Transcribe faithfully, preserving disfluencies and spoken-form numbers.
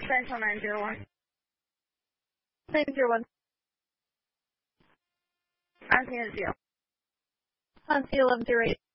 Central nine zero one. nine zero one. I'm seeing a zero. On C eleven zero eight.